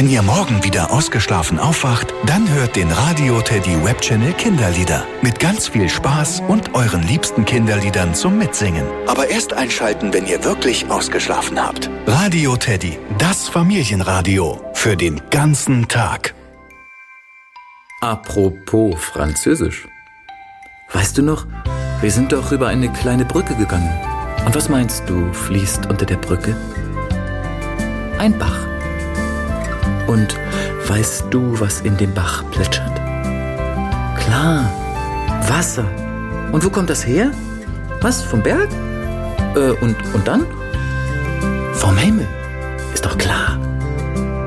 Wenn ihr morgen wieder ausgeschlafen aufwacht, dann hört den Radio Teddy Webchannel Kinderlieder. Mit ganz viel Spaß und euren liebsten Kinderliedern zum Mitsingen. Aber erst einschalten, wenn ihr wirklich ausgeschlafen habt. Radio Teddy, das Familienradio. Für den ganzen Tag. Apropos Französisch. Weißt du noch, wir sind doch über eine kleine Brücke gegangen. Und was meinst du, fließt unter der Brücke? Ein Bach. Und weißt du, was in dem Bach plätschert? Klar, Wasser. Und wo kommt das her? Was, vom Berg? Und dann? Vom Himmel. Ist doch klar.